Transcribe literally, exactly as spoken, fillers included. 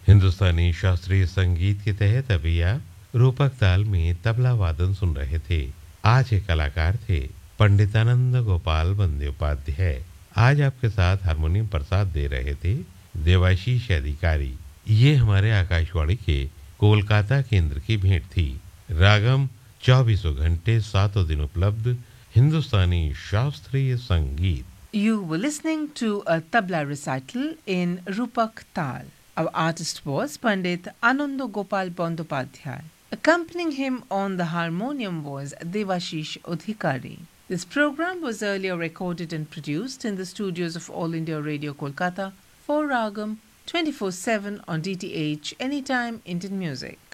हिंदुस्तानी शास्त्रीय संगीत के तहत अभी आप रूपक ताल में तबला वादन सुन रहे थे। आज के कलाकार थे पंडितानंद गोपाल बंद्योपाध्याय। आज आपके साथ हारमोनियम प्रसाद दे रहे थे देवाशीष अधिकारी। ये हमारे आकाशवाणी के कोलकाता केंद्र की भेंट थी। रागम चौबीसों घंटे सातों दिन उपलब्ध हिंदुस्तानी शास्त्रीय संगीत। You were listening to a tabla recital in Rupak Tal. Our artist was Pandit Ananda Gopal Bandyopadhyay. Accompanying him on the harmonium was Devashish Adhikari. This program was earlier recorded and produced in the studios of All India Radio Kolkata for Ragam twenty-four seven on D T H Anytime Indian Music.